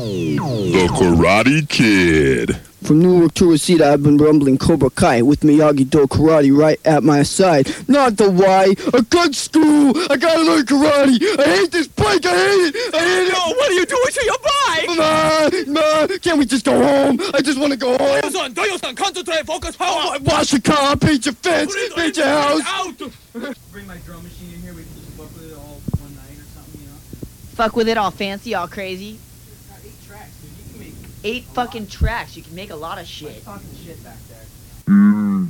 The Karate Kid. From Newark to Reseda, I've been rumbling Cobra Kai with Miyagi-Do karate right at my side. Not the why. A good school. I gotta learn karate. I hate this bike. I hate it. I hate it. What are you doing to your bike? Ma, can't we just go home? I just want to go home. Doyo-san, concentrate, focus, power. Wash the car, paint your fence, paint your house. Out. Bring my drum machine in here. We can just fuck with it all one night or something, you know? Fuck with it all fancy, all crazy. It's got 8 tracks, dude. You can make 8 fucking tracks. You can make a lot of shit. talking shit back there.